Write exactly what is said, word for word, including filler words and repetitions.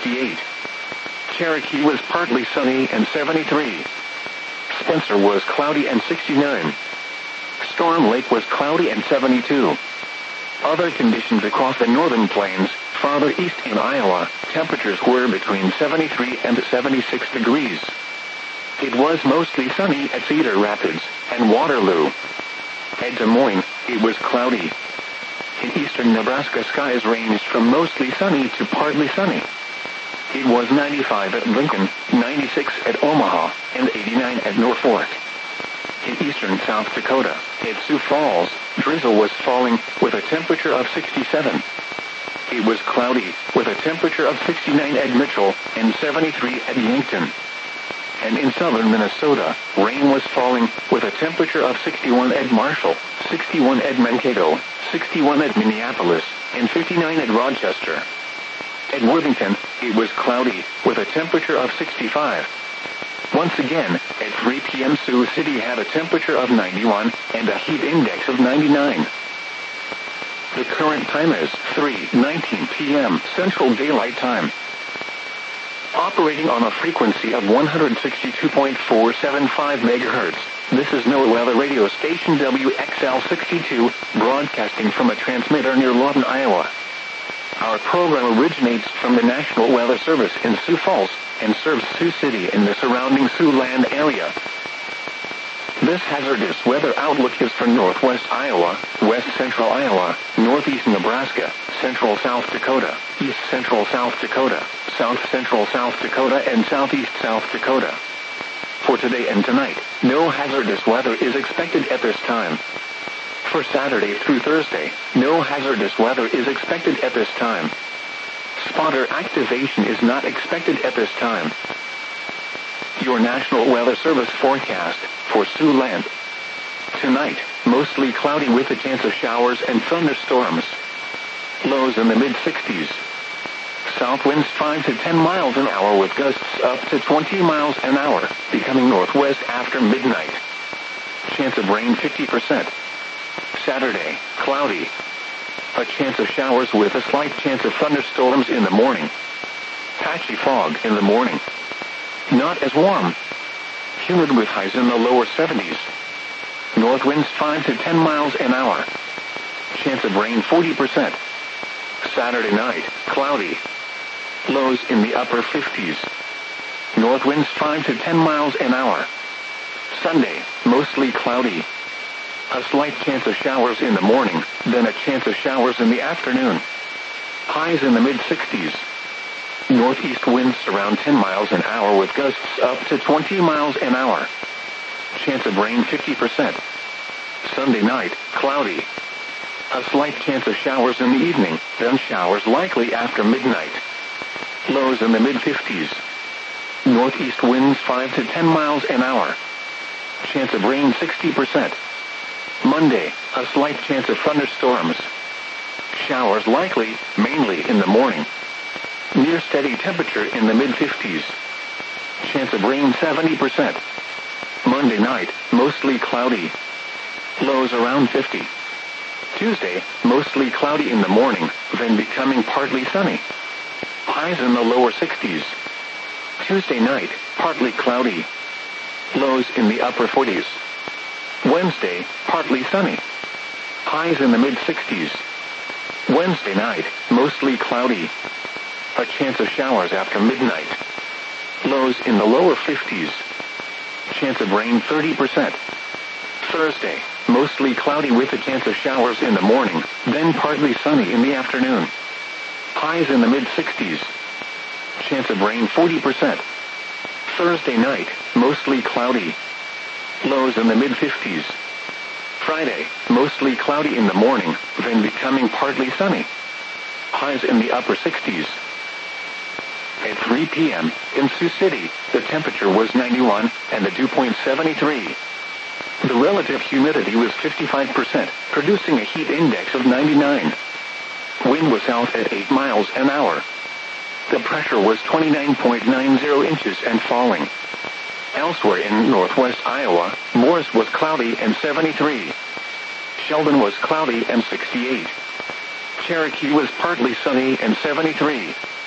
sixty-eight. Cherokee was partly sunny and seventy-three. Spencer was cloudy and sixty-nine. Storm Lake was cloudy and seventy-two. Other conditions across the northern plains, farther east in Iowa, temperatures were between seventy-three and seventy-six degrees. It was mostly sunny at Cedar Rapids and Waterloo. At Des Moines, it was cloudy. In eastern Nebraska, skies ranged from mostly sunny to partly sunny. It was ninety-five at Lincoln, ninety-six at Omaha, and eighty-nine at Norfolk. In eastern South Dakota, at Sioux Falls, drizzle was falling, with a temperature of sixty-seven. It was cloudy, with a temperature of sixty-nine at Mitchell, and seventy-three at Yankton. And in southern Minnesota, rain was falling, with a temperature of sixty-one at Marshall, sixty-one at Mankato, sixty-one at Minneapolis, and fifty-nine at Rochester. At Worthington, it was cloudy, with a temperature of sixty-five. Once again, at three p.m. Sioux City had a temperature of ninety-one, and a heat index of ninety-nine. The current time is three nineteen p.m. Central Daylight Time. Operating on a frequency of one hundred sixty-two point four seven five megahertz, this is NOAA Weather Radio Station W X L sixty-two, broadcasting from a transmitter near Lawton, Iowa. Our program originates from the National Weather Service in Sioux Falls, and serves Sioux City and the surrounding Siouxland area. This hazardous weather outlook is for northwest Iowa, west central Iowa, northeast Nebraska, central South Dakota, east central South Dakota, south central South Dakota, and southeast South Dakota. For today and tonight, no hazardous weather is expected at this time. For Saturday through Thursday, no hazardous weather is expected at this time. Spotter activation is not expected at this time. Your National Weather Service forecast for Siouxland. Tonight, mostly cloudy with a chance of showers and thunderstorms. Lows in the mid sixties. South winds five to ten miles an hour with gusts up to twenty miles an hour, becoming northwest after midnight. Chance of rain fifty percent. Saturday, cloudy. A chance of showers with a slight chance of thunderstorms in the morning. Patchy fog in the morning. Not as warm. Humid with highs in the lower seventies. North winds five to ten miles an hour. Chance of rain forty percent. Saturday night, cloudy. Lows in the upper fifties. North winds five to ten miles an hour. Sunday, mostly cloudy. A slight chance of showers in the morning, then a chance of showers in the afternoon. Highs in the mid sixties. Northeast winds around ten miles an hour with gusts up to twenty miles an hour. Chance of rain fifty percent. Sunday night, cloudy. A slight chance of showers in the evening, then showers likely after midnight. Lows in the mid fifties. Northeast winds five to ten miles an hour. Chance of rain sixty percent. Monday, a slight chance of thunderstorms. Showers likely, mainly in the morning. Near steady temperature in the mid fifties. Chance of rain seventy percent. Monday night, mostly cloudy. Lows around fifty. Tuesday, mostly cloudy in the morning, then becoming partly sunny. Highs in the lower sixties. Tuesday night, partly cloudy. Lows in the upper forties. Wednesday, partly sunny. Highs in the mid sixties. Wednesday night, mostly cloudy. A chance of showers after midnight. Lows in the lower fifties. Chance of rain thirty percent. Thursday, mostly cloudy with a chance of showers in the morning, then partly sunny in the afternoon. Highs in the mid sixties. Chance of rain forty percent. Thursday night, mostly cloudy. Lows in the mid fifties. Friday, mostly cloudy in the morning, then becoming partly sunny. Highs in the upper sixties. At three p.m., in Sioux City, the temperature was ninety-one, and the dew point seventy-three. The relative humidity was fifty-five percent, producing a heat index of ninety-nine. Wind was south at eight miles an hour. The pressure was twenty-nine point nine zero inches and falling. Elsewhere in northwest Iowa, Morris was cloudy and seventy-three. Sheldon was cloudy and sixty-eight. Cherokee was partly sunny and seventy-three.